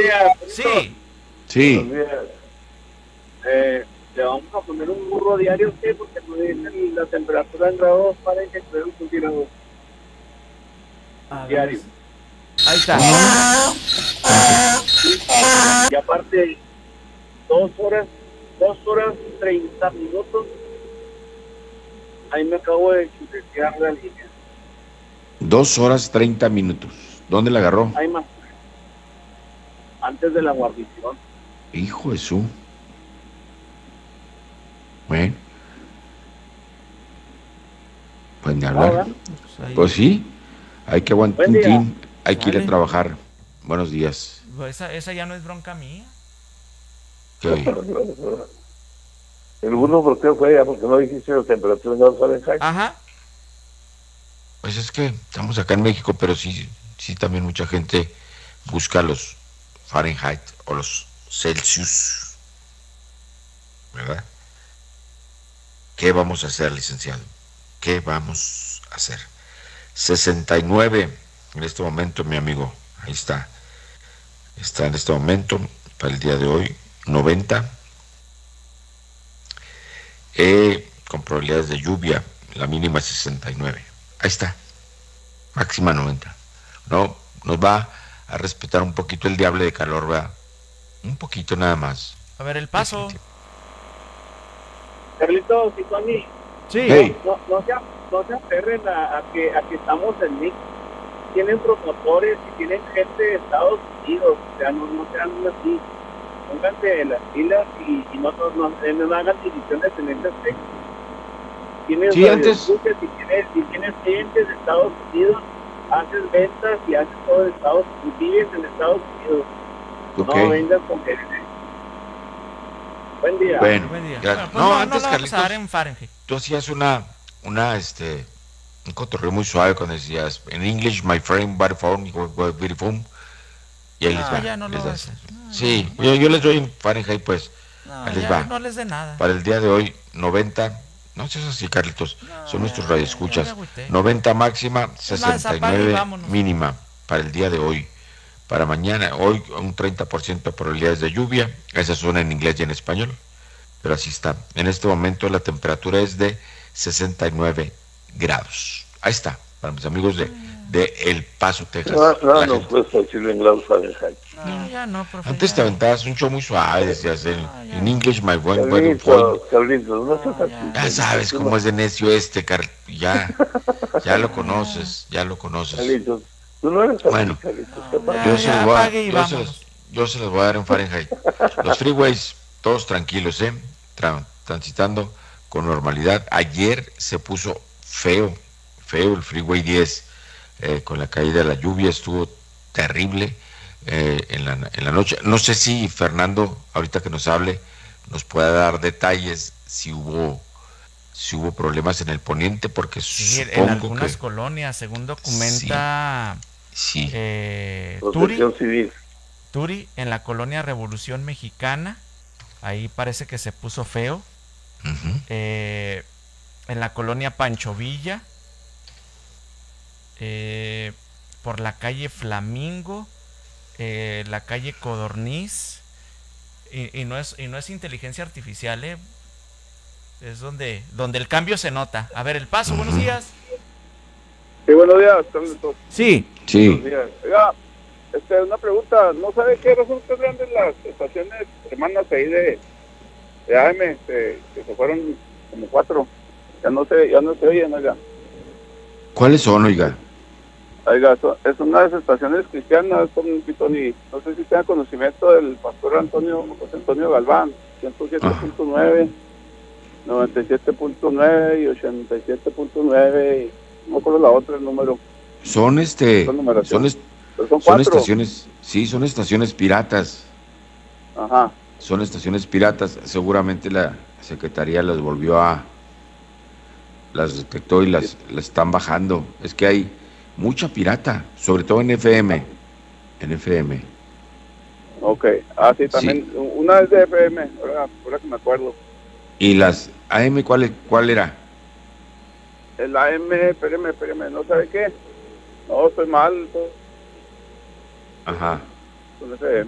días. Sí. Sí. Buenos días. Le vamos a poner un burro diario a usted porque no dice la temperatura en grados para que se un grado A ver. diario. Ahí está. Y aparte, 2 horas 30 minutos. Ahí me acabo de chutear la línea. 2 horas 30 minutos. ¿Dónde la agarró? Hay más. Antes de la guarnición. Hijo de su. Bueno, pues ni hablar. Pues sí, hay que aguantar Buen un día. tin, hay que ir a Sale. trabajar. Buenos días. Esa ya no es bronca mía. ¿Qué oye? El burro, ¿por qué fue? Porque no dijiste la temperatura en grados Fahrenheit. Ajá. Pues es que estamos acá en México, pero sí, sí también mucha gente busca los Fahrenheit o los Celsius, ¿verdad? ¿Qué vamos a hacer, licenciado? ¿Qué vamos a hacer? 69 en este momento, mi amigo. Ahí está. Está en este momento, para el día de hoy, 90. Con probabilidades de lluvia, la mínima 69. Ahí está. Máxima 90. No, nos va a respetar un poquito el diablo de calor, ¿verdad? Un poquito nada más. A ver, El Paso. Carlitos y Tony, Sí. Hey. no se aferren a que estamos en México. Tienen promotores y tienen gente de Estados Unidos, o sea, no sean así. Pónganse las pilas y no hagan divisiones en ese aspecto. Tienes Sí, antes. y tienes clientes de Estados Unidos, haces ventas y haces todo en Estados Unidos, vives en Estados Unidos. Ok. No vengas con que. Buen día. Bueno, Buen día. gracias. Bueno, pues No, antes, la vamos a dar Carlitos, en Fahrenheit. tú hacías un cotorreo muy suave cuando decías, en English, my friend, body form, beautiful. Y ahí les va. Ya no lo les das. haces. Sí, yo les doy en Fahrenheit, pues. No, Ahí les ya va. no les dé nada. Para el día de hoy, 90. No seas así, Carlitos. Son nuestros Ya radioescuchas. me agüité. 90 máxima, Es más, apague y 69 vámonos. mínima. Para el día de hoy. Para mañana, hoy, un 30% de probabilidades de lluvia. Esas son en inglés y en español. Pero así está. En este momento la temperatura es de 69 grados. Ahí está. Para mis amigos de El Paso, Texas. No puedes decirlo en grados Fahrenheit. No, ya no, profe. Antes te aventabas un show muy suave, decías en English, my buen point. Carlitos, no estás aquí. Ya sabes cómo es de necio ya lo conoces, Carlitos, tú no eres así, Bueno, Carlitos. Apague y vámonos. yo se los voy a dar en Fahrenheit. Los freeways, todos tranquilos, transitando con normalidad. Ayer se puso feo el freeway 10, con la caída de la lluvia, estuvo terrible. En la noche. No sé si Fernando, ahorita que nos hable, nos pueda dar detalles si hubo problemas en el poniente, porque Sí, supongo en algunas que colonias, según documenta sí. Protección civil. Turi, en la colonia Revolución Mexicana, ahí parece que se puso feo. Uh-huh. En la colonia Pancho Villa, por la calle Flamingo, la calle Codorniz, y no es inteligencia artificial, es donde el cambio se nota. A ver, El Paso, buenos días. Sí, buenos días, Carlitos. Sí. Buenos días. Oiga, una pregunta, ¿no sabe qué razón tendrán de las estaciones hermanas ahí de AM, que se fueron como 4? Ya no se oyen, oiga. ¿Cuáles son, oiga? Oiga, es unas estaciones cristianas, y no sé si tenga conocimiento del pastor José Antonio Galván, 107.9, 97.9 y 87.9, y no me acuerdo la otra, el número. Son son son 4. estaciones, sí, son estaciones piratas. Ajá. Son estaciones piratas, seguramente la Secretaría las detectó y las están bajando. Es que hay mucha pirata, sobre todo en FM. Ok, sí, también, sí. Una es de FM, ahora que me acuerdo. ¿Y las AM cuál era? El AM, espéreme, ¿no sabe qué? No, estoy mal. Ajá. Con FM.